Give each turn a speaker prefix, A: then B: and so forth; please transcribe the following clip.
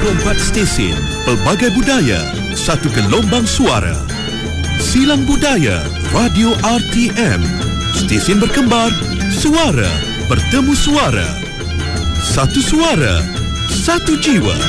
A: 24 stesen, pelbagai budaya, satu gelombang suara. Silang Budaya Radio RTM. Stesen berkembar, suara bertemu suara. Satu suara, satu jiwa.